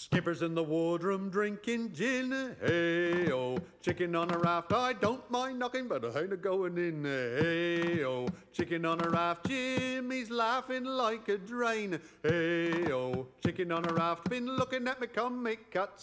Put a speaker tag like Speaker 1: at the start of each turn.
Speaker 1: Skippers in the wardroom drinking gin, hey-oh. Chicken on a raft, I don't mind knocking, but I ain't going in, hey-oh. Chicken on a raft, Jimmy's laughing like a drain, hey-oh. Chicken on a raft, been looking at me, come make cuts,